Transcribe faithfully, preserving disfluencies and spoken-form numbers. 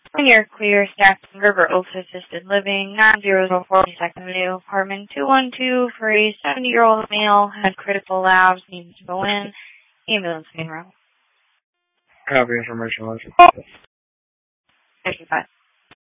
Clear, clear, staff River Oaks Assisted Living, nine zero zero four Second Avenue, apartment two one two for a seventy-year-old male, had critical labs, needs to go in, ambulance being run. Copy information. Thank you, bye.